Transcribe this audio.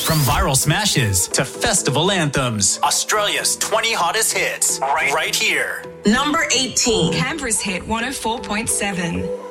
From viral smashes to festival anthems, Australia's 20 hottest hits, right here. Number 18. Canberra's hit 104.7.